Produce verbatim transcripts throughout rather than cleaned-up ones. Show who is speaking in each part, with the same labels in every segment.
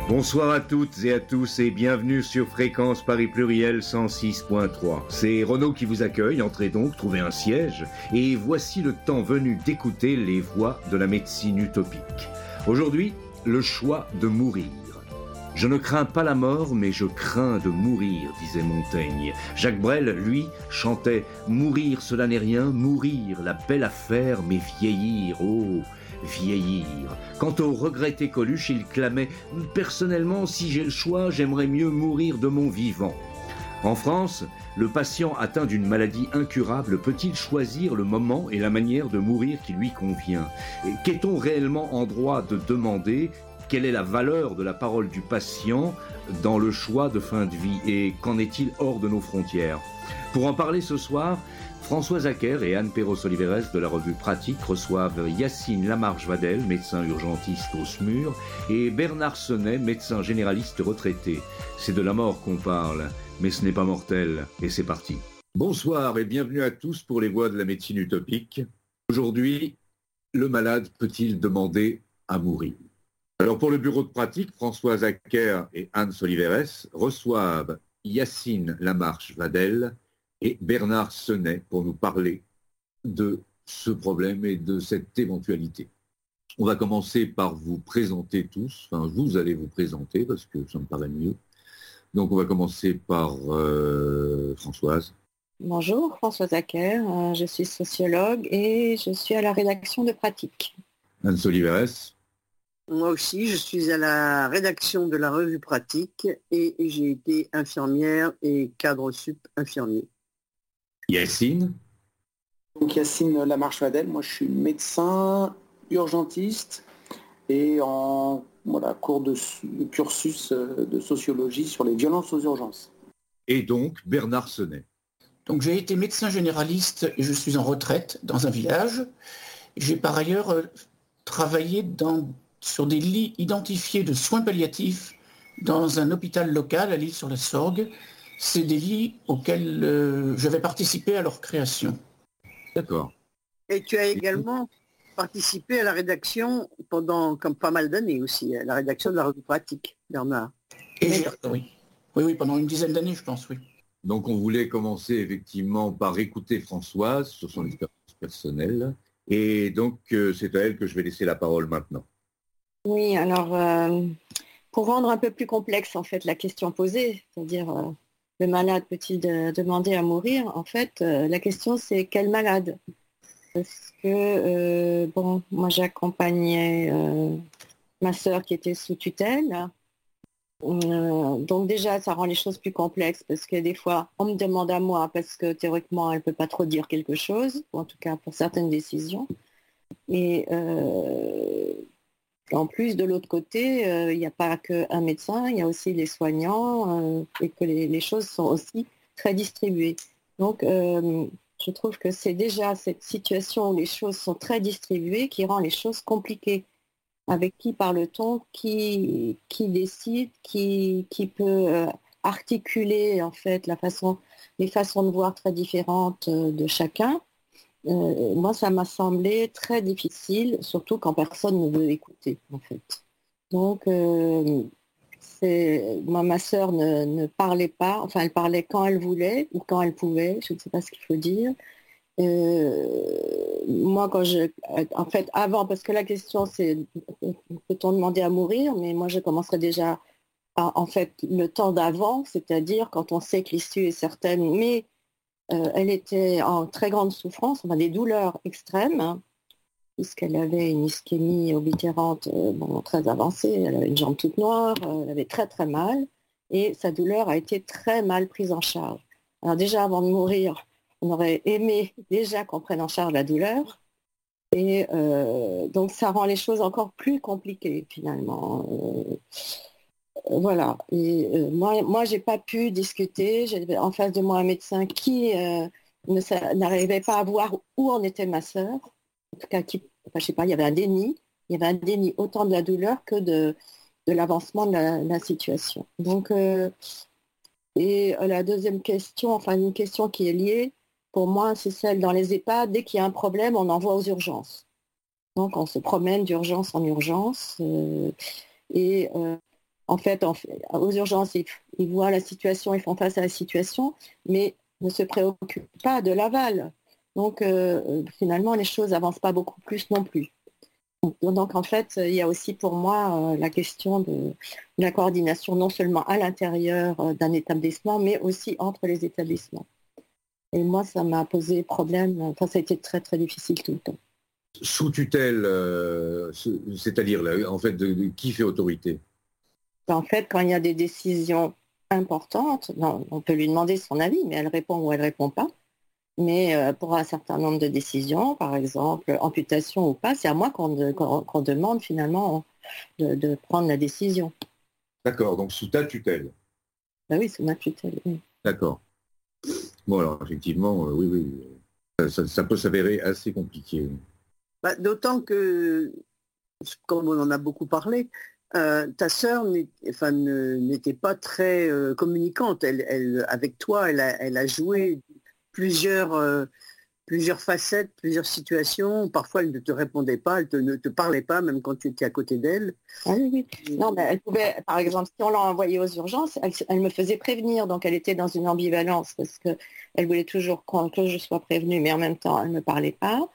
Speaker 1: Bonsoir à toutes et à tous et bienvenue sur Fréquence Paris Pluriel cent six point trois. C'est Renaud qui vous accueille, entrez donc, trouvez un siège et voici le temps venu d'écouter les voix de la médecine utopique. Aujourd'hui, le choix de mourir. Je ne crains pas la mort, mais je crains de mourir, disait Montaigne. Jacques Brel, lui, chantait « Mourir, cela n'est rien, mourir, la belle affaire, mais vieillir, oh !» Vieillir. Quant au regretté Coluche, il clamait « Personnellement, si j'ai le choix, j'aimerais mieux mourir de mon vivant ». En France, le patient atteint d'une maladie incurable peut-il choisir le moment et la manière de mourir qui lui convient ? Qu'est-on réellement en droit de demander ? Quelle est la valeur de la parole du patient dans le choix de fin de vie et qu'en est-il hors de nos frontières ? Pour en parler ce soir, Françoise Acker et Anne Perros-Oliveres de la revue Pratique reçoivent Yacine Lamarche-Vadel, médecin urgentiste au S M U R, et Bernard Senet, médecin généraliste retraité. C'est de la mort qu'on parle, mais ce n'est pas mortel, et c'est parti. Bonsoir et bienvenue à tous pour les voix de la médecine utopique. Aujourd'hui, le malade peut-il demander à mourir ? Alors pour le bureau de pratique, Françoise Acker et Anne Soliveres reçoivent Yacine Lamarche-Vadel et Bernard Senet pour nous parler de ce problème et de cette éventualité. On va commencer par vous présenter tous, enfin vous allez vous présenter parce que ça me paraît mieux. Donc on va commencer par euh, Françoise.
Speaker 2: Bonjour, Françoise Acker, euh, je suis sociologue et je suis à la rédaction de Pratique.
Speaker 1: Anne Soliveres.
Speaker 3: Moi aussi, je suis à la rédaction de la revue Pratique et j'ai été infirmière et cadre sup infirmier.
Speaker 1: Yacine.
Speaker 4: Donc Yacine Lamarche-Vadel, moi je suis médecin urgentiste et en voilà, cours de, de cursus de sociologie sur les violences aux urgences.
Speaker 1: Et donc Bernard Senet.
Speaker 5: Donc j'ai été médecin généraliste et je suis en retraite dans un village. J'ai par ailleurs euh, travaillé dans sur des lits identifiés de soins palliatifs dans un hôpital local à l'Île-sur-la-Sorgue. C'est des lits auxquels euh, j'avais participé à leur création.
Speaker 1: D'accord.
Speaker 3: Et tu as également participé à la rédaction pendant comme pas mal d'années aussi, à la rédaction de la revue Pratique, Bernard.
Speaker 5: Et j'ai, oui. oui, oui, pendant une dizaine d'années, je pense, oui.
Speaker 1: Donc on voulait commencer effectivement par écouter Françoise sur son expérience personnelle. Et donc euh, c'est à elle que je vais laisser la parole maintenant.
Speaker 2: Oui, alors, euh, pour rendre un peu plus complexe, en fait, la question posée, c'est-à-dire, euh, le malade peut-il de, demander à mourir ? En fait, euh, la question, c'est quel malade ? Parce que, euh, bon, moi, j'accompagnais euh, ma sœur qui était sous tutelle. Euh, donc déjà, ça rend les choses plus complexes, parce que des fois, on me demande à moi, parce que théoriquement, elle ne peut pas trop dire quelque chose, ou en tout cas pour certaines décisions. Et... Euh, En plus, de l'autre côté, il euh, n'y a pas qu'un médecin, il y a aussi les soignants euh, et que les, les choses sont aussi très distribuées. Donc, euh, je trouve que c'est déjà cette situation où les choses sont très distribuées qui rend les choses compliquées. Avec qui parle-t-on ? Qui, qui décide ? Qui, qui peut euh, articuler en fait la façon, les façons de voir très différentes euh, de chacun ? Euh, moi, ça m'a semblé très difficile, surtout quand personne ne veut écouter, en fait. Donc, euh, c'est, moi, ma sœur ne, ne parlait pas, enfin, elle parlait quand elle voulait ou quand elle pouvait, je ne sais pas ce qu'il faut dire. Euh, moi, quand je, en fait, avant, parce que la question, c'est peut-on demander à mourir, mais moi, je commencerai déjà, à, en fait, le temps d'avant, c'est-à-dire quand on sait que l'issue est certaine, mais Euh, elle était en très grande souffrance, enfin des douleurs extrêmes, hein, puisqu'elle avait une ischémie oblitérante euh, bon, très avancée, elle avait une jambe toute noire, euh, elle avait très très mal, et sa douleur a été très mal prise en charge. Alors déjà avant de mourir, on aurait aimé déjà qu'on prenne en charge la douleur, et euh, donc ça rend les choses encore plus compliquées finalement. Euh, Voilà. Et euh, moi, moi, j'ai pas pu discuter. J'avais en face de moi un médecin qui euh, ne sa- n'arrivait pas à voir où en était ma sœur. En tout cas, qui, enfin, je sais pas, il y avait un déni. Il y avait un déni autant de la douleur que de, de l'avancement de la, la situation. Donc, euh, et euh, la deuxième question, enfin une question qui est liée, pour moi, c'est celle dans les EHPAD. Dès qu'il y a un problème, on envoie aux urgences. Donc, on se promène d'urgence en urgence. Euh, et euh, En fait, en fait aux urgences, ils, ils voient la situation, ils font face à la situation, mais ne se préoccupent pas de l'aval. Donc, euh, finalement, les choses n'avancent pas beaucoup plus non plus. Donc, en fait, il y a aussi pour moi euh, la question de, de la coordination, non seulement à l'intérieur euh, d'un établissement, mais aussi entre les établissements. Et moi, ça m'a posé problème. Enfin, ça a été très, très difficile tout le temps.
Speaker 1: Sous tutelle, euh, c'est-à-dire, en fait, de, de qui fait autorité?
Speaker 2: En fait, quand il y a des décisions importantes, non, on peut lui demander son avis, mais elle répond ou elle ne répond pas. Mais euh, pour un certain nombre de décisions, par exemple, amputation ou pas, c'est à moi qu'on, de, qu'on, qu'on demande finalement de, de prendre la décision.
Speaker 1: D'accord, donc sous ta tutelle.
Speaker 2: Ben oui, sous ma tutelle, oui.
Speaker 1: D'accord. Bon, alors, effectivement, euh, oui, oui, ça, ça peut s'avérer assez compliqué.
Speaker 3: Bah, d'autant que, comme on en a beaucoup parlé, euh, ta sœur n'est, enfin, ne, n'était pas très euh, communicante. Elle, elle, avec toi, elle a, elle a joué plusieurs, euh, plusieurs facettes, plusieurs situations. Parfois, elle ne te répondait pas, elle te, ne te parlait pas, même quand tu étais à côté d'elle.
Speaker 2: Ah oui, oui. Non, mais elle pouvait, par exemple, si on l'a envoyée aux urgences, elle, elle me faisait prévenir, donc elle était dans une ambivalence parce qu'elle voulait toujours que je sois prévenue, mais en même temps, elle ne me parlait pas.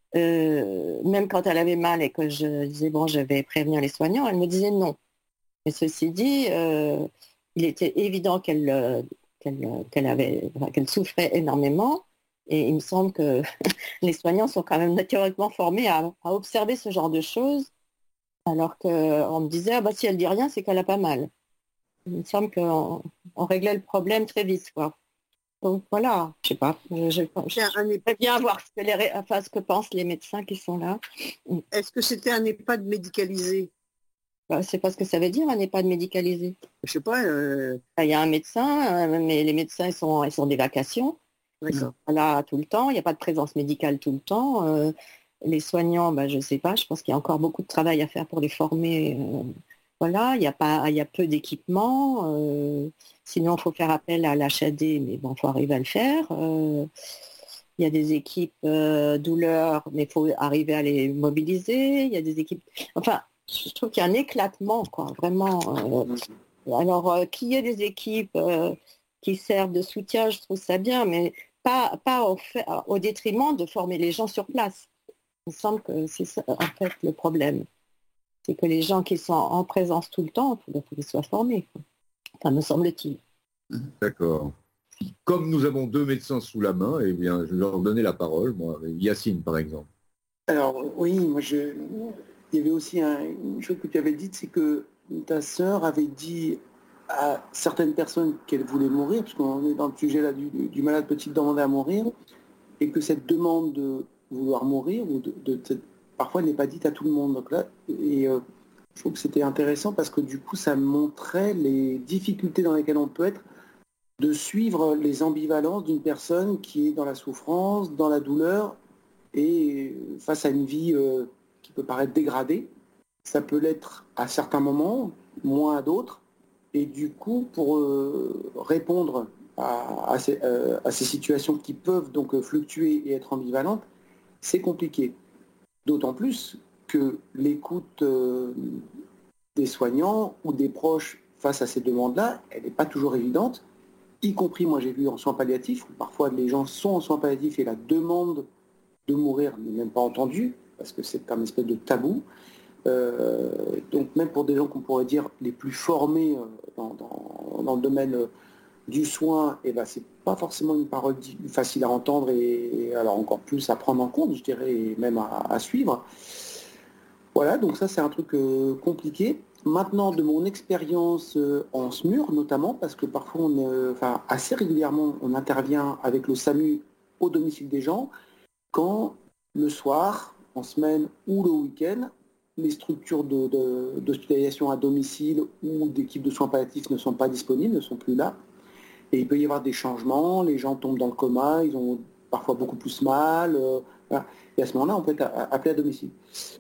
Speaker 2: Euh, même quand elle avait mal et que je disais, bon, je vais prévenir les soignants, elle me disait non. Mais ceci dit, euh, il était évident qu'elle, euh, qu'elle, qu'elle, avait, qu'elle souffrait énormément. Et il me semble que les soignants sont quand même théoriquement formés à, à observer ce genre de choses, alors qu'on me disait, ah bah, si elle dit rien, c'est qu'elle a pas mal. Il me semble qu'on on réglait le problème très vite, quoi. Donc voilà, je sais pas, je, je, je bien voir ce que, les, enfin, ce que pensent les médecins qui sont là.
Speaker 3: Est-ce que c'était un EHPAD médicalisé?
Speaker 2: Bah, c'est pas ce que ça veut dire, un EHPAD médicalisé.
Speaker 3: Je sais pas. Euh...
Speaker 2: Il y a un médecin, mais les médecins ils sont, ils sont des vacations. Ils sont là tout le temps, il n'y a pas de présence médicale tout le temps. Euh, les soignants, bah, je ne sais pas, je pense qu'il y a encore beaucoup de travail à faire pour les former. Euh, voilà, il y a pas, il y a peu d'équipements. Euh, sinon, il faut faire appel à l'H A D, mais bon, il faut arriver à le faire. Euh, il y a des équipes euh, douleurs, mais il faut arriver à les mobiliser. Il y a des équipes. Enfin, je trouve qu'il y a un éclatement, quoi, vraiment. Euh, alors, euh, qu'il y ait des équipes euh, qui servent de soutien, je trouve ça bien, mais pas, pas au, fait, au détriment de former les gens sur place. Il me semble que c'est ça, en fait, le problème. C'est que les gens qui sont en présence tout le temps, il faut qu'ils soient formés. Enfin, me semble-t-il.
Speaker 1: D'accord. Comme nous avons deux médecins sous la main, eh bien, je vais leur donner la parole. Moi, Yacine, par exemple.
Speaker 4: Alors, oui, moi, je... il y avait aussi un... une chose que tu avais dite, c'est que ta sœur avait dit à certaines personnes qu'elle voulait mourir, parce qu'on est dans le sujet là du, du malade peut-il demander à mourir, et que cette demande de vouloir mourir, ou de, de, de parfois elle n'est pas dite à tout le monde. Donc là, et euh, je trouve que c'était intéressant parce que du coup, ça montrait les difficultés dans lesquelles on peut être de suivre les ambivalences d'une personne qui est dans la souffrance, dans la douleur, et face à une vie euh, qui peut paraître dégradée. Ça peut l'être à certains moments, moins à d'autres. Et du coup, pour euh, répondre à, à, ces, euh, à ces situations qui peuvent donc fluctuer et être ambivalentes, c'est compliqué. D'autant plus que l'écoute euh, des soignants ou des proches face à ces demandes-là, elle n'est pas toujours évidente, y compris, moi j'ai vu en soins palliatifs, où parfois les gens sont en soins palliatifs et la demande de mourir n'est même pas entendue, parce que c'est un espèce de tabou. Euh, donc même pour des gens qu'on pourrait dire les plus formés euh, dans, dans, dans le domaine euh, du soin, et ben, c'est pas forcément une parole facile à entendre et, et alors encore plus à prendre en compte, je dirais, et même à, à suivre. Voilà, donc ça c'est un truc euh, compliqué. Maintenant, de mon expérience euh, en S M U R notamment, parce que parfois, on, euh, enfin assez régulièrement, on intervient avec le SAMU au domicile des gens, quand le soir, en semaine ou le week-end, les structures de, de, d'hospitalisation à domicile ou d'équipes de soins palliatifs ne sont pas disponibles, ne sont plus là. Et il peut y avoir des changements, les gens tombent dans le coma, ils ont parfois beaucoup plus mal. Euh, voilà. Et à ce moment-là, on peut être appelé à domicile.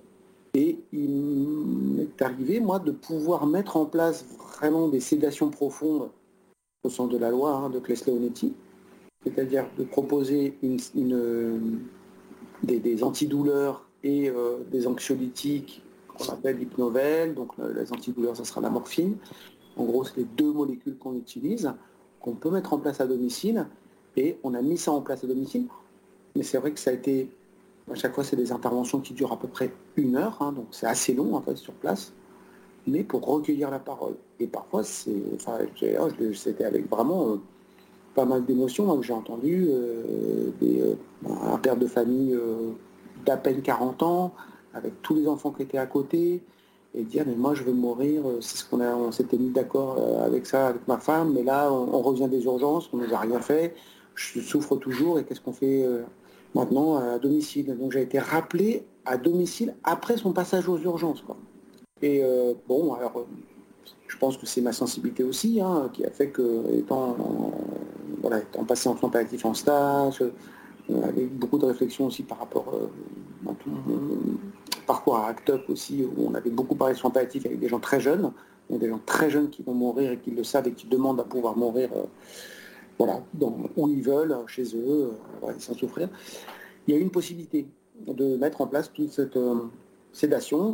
Speaker 4: Et il m'est arrivé, moi, de pouvoir mettre en place vraiment des sédations profondes au sens de la loi hein, de Claes-Leonetti, c'est-à-dire de proposer une, une, des, des antidouleurs et euh, des anxiolytiques qu'on appelle l'hypnovel, donc les antidouleurs, ça sera la morphine. En gros, c'est les deux molécules qu'on utilise, qu'on peut mettre en place à domicile, et on a mis ça en place à domicile. Mais c'est vrai que ça a été, à chaque fois, c'est des interventions qui durent à peu près une heure, hein, donc c'est assez long en fait sur place, mais pour recueillir la parole. Et parfois, c'est, enfin, c'était avec vraiment euh, pas mal d'émotions, hein, que j'ai entendu euh, des, euh, un père de famille euh, d'à peine quarante ans, avec tous les enfants qui étaient à côté, et dire mais moi je veux mourir, c'est ce qu'on a, on s'était mis d'accord avec ça avec ma femme, mais là on, on revient des urgences, on nous a rien fait, je souffre toujours et qu'est-ce qu'on fait euh, maintenant à domicile. Donc j'ai été rappelé à domicile après son passage aux urgences, quoi. Et euh, bon, alors euh, je pense que c'est ma sensibilité aussi, hein, qui a fait que étant, euh, voilà, étant passé en soins palliatifs en stage, euh, avec beaucoup de réflexions aussi par rapport euh, à tout mon parcours à ACT UP aussi, où on avait beaucoup parlé de soins palliatifs avec des gens très jeunes, donc des gens très jeunes qui vont mourir et qui le savent et qui demandent à pouvoir mourir euh, voilà, dans, où ils veulent, chez eux, euh, voilà, sans souffrir. Il y a eu une possibilité de mettre en place toute cette euh, sédation